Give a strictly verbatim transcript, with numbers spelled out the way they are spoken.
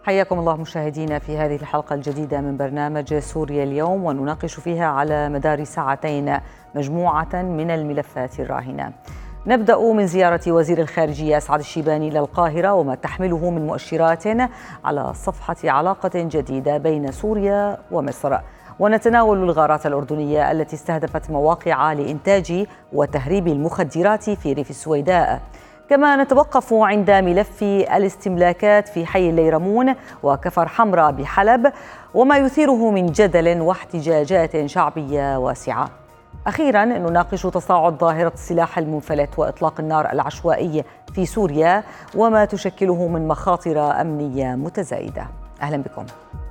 حياكم الله مشاهدينا في هذه الحلقة الجديدة من برنامج سوريا اليوم، ونناقش فيها على مدار ساعتين مجموعة من الملفات الراهنة. نبدأ من زيارة وزير الخارجية أسعد الشيباني إلى القاهرة وما تحمله من مؤشرات على صفحة علاقة جديدة بين سوريا ومصر، ونتناول الغارات الأردنية التي استهدفت مواقع لإنتاج وتهريب المخدرات في ريف السويداء. كما نتوقف عند ملف الاستملاكات في حي الليرمون وكفر حمراء بحلب وما يثيره من جدل واحتجاجات شعبية واسعة. أخيراً نناقش تصاعد ظاهرة السلاح المنفلت وإطلاق النار العشوائي في سوريا وما تشكله من مخاطر أمنية متزايدة. أهلاً بكم.